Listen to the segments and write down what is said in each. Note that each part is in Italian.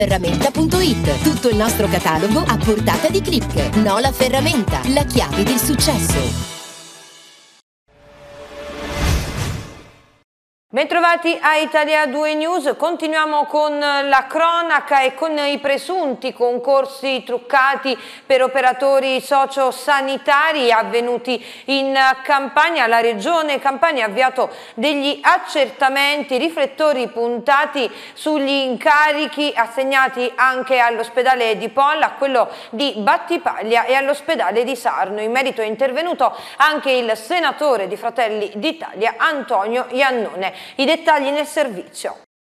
Ferramenta.it. Tutto il nostro catalogo a portata di click. Nola Ferramenta, la chiave del successo. Bentrovati a Italia 2 News, continuiamo con la cronaca e con i presunti concorsi truccati per operatori sociosanitari avvenuti in Campania. La Regione Campania ha avviato degli accertamenti, riflettori puntati sugli incarichi assegnati anche all'ospedale di Polla, a quello di Battipaglia e all'ospedale di Sarno. In merito è intervenuto anche il senatore di Fratelli d'Italia Antonio Iannone. I dettagli nel servizio.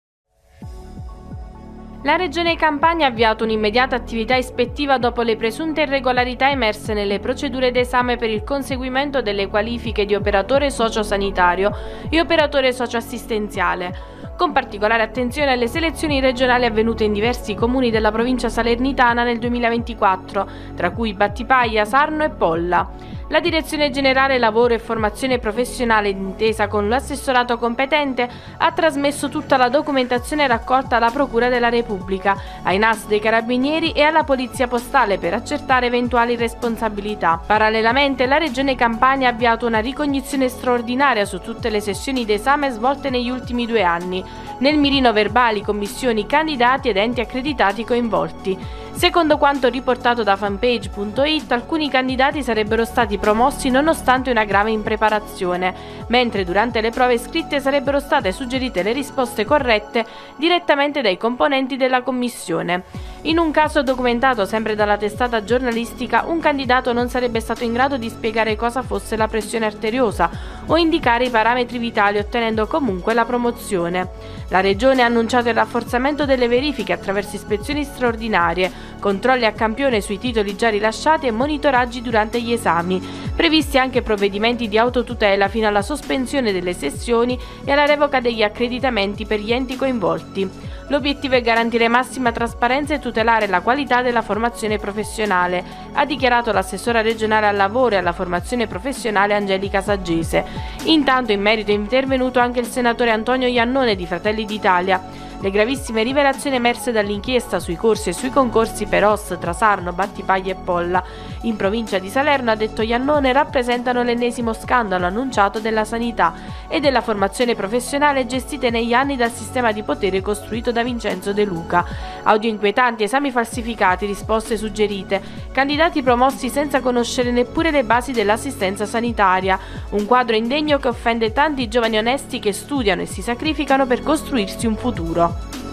La Regione Campania ha avviato un'immediata attività ispettiva dopo le presunte irregolarità emerse nelle procedure d'esame per il conseguimento delle qualifiche di operatore sociosanitario e operatore socioassistenziale, con particolare attenzione alle selezioni regionali avvenute in diversi comuni della provincia salernitana nel 2024, tra cui Battipaglia, Sarno e Polla. La Direzione Generale Lavoro e Formazione Professionale, d'intesa con l'assessorato competente, ha trasmesso tutta la documentazione raccolta alla Procura della Repubblica, ai NAS dei Carabinieri e alla Polizia Postale per accertare eventuali responsabilità. Parallelamente, la Regione Campania ha avviato una ricognizione straordinaria su tutte le sessioni d'esame svolte negli ultimi 2 anni, nel mirino verbali, commissioni, candidati ed enti accreditati coinvolti. Secondo quanto riportato da fanpage.it, alcuni candidati sarebbero stati promossi nonostante una grave impreparazione, mentre durante le prove scritte sarebbero state suggerite le risposte corrette direttamente dai componenti della commissione. In un caso documentato sempre dalla testata giornalistica, un candidato non sarebbe stato in grado di spiegare cosa fosse la pressione arteriosa o indicare i parametri vitali, ottenendo comunque la promozione. La Regione ha annunciato il rafforzamento delle verifiche attraverso ispezioni straordinarie, controlli a campione sui titoli già rilasciati e monitoraggi durante gli esami, previsti anche provvedimenti di autotutela fino alla sospensione delle sessioni e alla revoca degli accreditamenti per gli enti coinvolti. L'obiettivo è garantire massima trasparenza e tutelare la qualità della formazione professionale, ha dichiarato l'assessora regionale al lavoro e alla formazione professionale Angelica Saggese. Intanto in merito è intervenuto anche il senatore Antonio Iannone di Fratelli d'Italia. Le gravissime rivelazioni emerse dall'inchiesta sui corsi e sui concorsi per OS tra Sarno, Battipaglia e Polla, in provincia di Salerno, ha detto Iannone, rappresentano l'ennesimo scandalo annunciato della sanità e della formazione professionale gestite negli anni dal sistema di potere costruito da Vincenzo De Luca. Audio inquietanti, esami falsificati, risposte suggerite, candidati promossi senza conoscere neppure le basi dell'assistenza sanitaria, un quadro indegno che offende tanti giovani onesti che studiano e si sacrificano per costruirsi un futuro.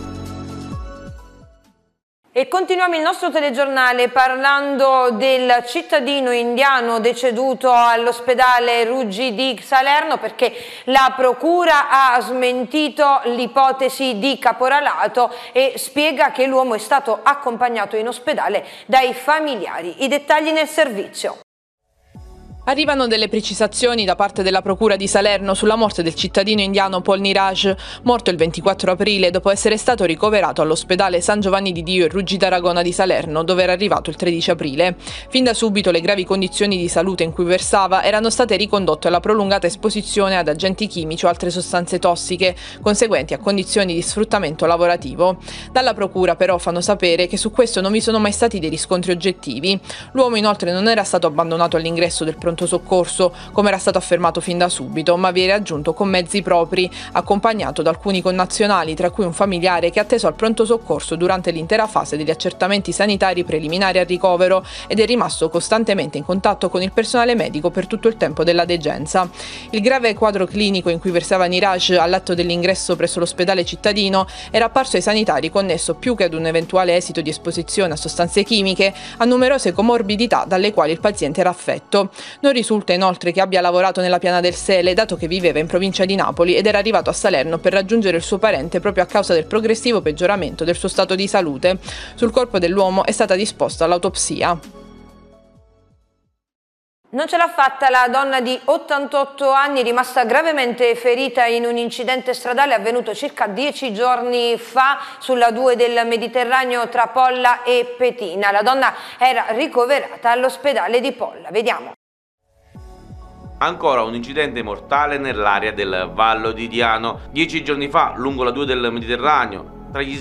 E continuiamo il nostro telegiornale parlando del cittadino indiano deceduto all'ospedale Ruggi di Salerno, perché la procura ha smentito l'ipotesi di caporalato e spiega che l'uomo è stato accompagnato in ospedale dai familiari. I dettagli nel servizio. Arrivano delle precisazioni da parte della Procura di Salerno sulla morte del cittadino indiano Paul Niraj, morto il 24 aprile dopo essere stato ricoverato all'ospedale San Giovanni di Dio e Ruggi d'Aragona di Salerno, dove era arrivato il 13 aprile. Fin da subito le gravi condizioni di salute in cui versava erano state ricondotte alla prolungata esposizione ad agenti chimici o altre sostanze tossiche, conseguenti a condizioni di sfruttamento lavorativo. Dalla Procura però fanno sapere che su questo non vi sono mai stati dei riscontri oggettivi. L'uomo inoltre non era stato abbandonato all'ingresso del pronto soccorso, come era stato affermato fin da subito, ma viene raggiunto con mezzi propri, accompagnato da alcuni connazionali, tra cui un familiare che ha atteso al pronto soccorso durante l'intera fase degli accertamenti sanitari preliminari al ricovero ed è rimasto costantemente in contatto con il personale medico per tutto il tempo della degenza. Il grave quadro clinico in cui versava Niraj all'atto dell'ingresso presso l'ospedale cittadino era apparso ai sanitari connesso più che ad un eventuale esito di esposizione a sostanze chimiche a numerose comorbidità dalle quali il paziente era affetto. Non risulta inoltre che abbia lavorato nella Piana del Sele, dato che viveva in provincia di Napoli ed era arrivato a Salerno per raggiungere il suo parente proprio a causa del progressivo peggioramento del suo stato di salute. Sul corpo dell'uomo è stata disposta l'autopsia. Non ce l'ha fatta la donna di 88 anni, rimasta gravemente ferita in un incidente stradale avvenuto circa 10 giorni fa sulla 2 del Mediterraneo tra Polla e Petina. La donna era ricoverata all'ospedale di Polla. Vediamo. Ancora un incidente mortale nell'area del Vallo di Diano. 10 giorni fa, lungo la 2 del Mediterraneo, tra gli